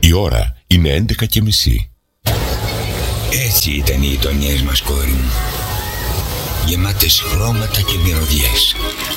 Η ώρα είναι 11:30. Έτσι ήταν οι γειτονιές μας, κόρη μου. Γεμάτες χρώματα και μυρωδιές.